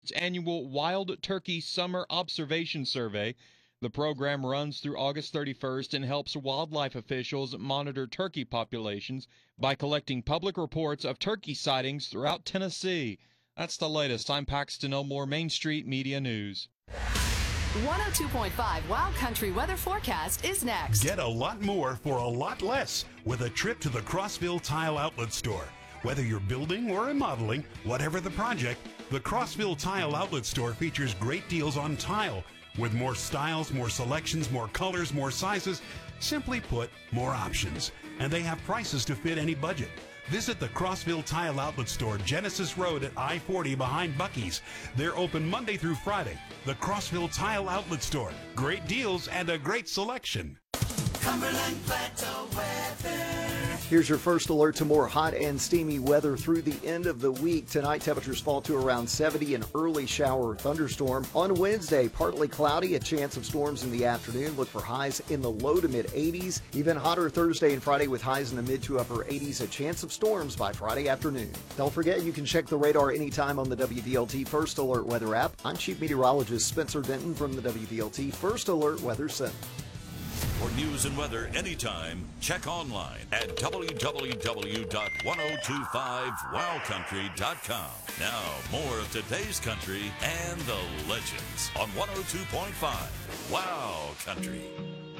its annual Wild Turkey Summer Observation Survey. The program runs through August 31st and helps wildlife officials monitor turkey populations by collecting public reports of turkey sightings throughout Tennessee. That's the latest. I'm Paxton Elmore, Main Street Media News. 102.5 Wild Country weather forecast is next. Get a lot more for a lot less with a trip to the Crossville Tile Outlet Store. Whether you're building or remodeling, whatever the project, the Crossville Tile Outlet Store features great deals on tile with more styles, more selections, more colors, more sizes. Simply put, more options. And they have prices to fit any budget. Visit the Crossville Tile Outlet Store, Genesis Road at I-40 behind Buc-ee's. They're open Monday through Friday. The Crossville Tile Outlet Store. Great deals and a great selection. Cumberland Plateau weather. Here's your first alert to more hot and steamy weather through the end of the week. Tonight, temperatures fall to around 70, an early shower or thunderstorm. On Wednesday, partly cloudy, a chance of storms in the afternoon. Look for highs in the low to mid 80s. Even hotter Thursday and Friday with highs in the mid to upper 80s, a chance of storms by Friday afternoon. Don't forget, you can check the radar anytime on the WVLT First Alert Weather app. I'm Chief Meteorologist Spencer Denton from the WVLT First Alert Weather Center. For news and weather anytime, check online at www.1025wildcountry.com. Now, more of today's country and the legends on 102.5 Wow Country.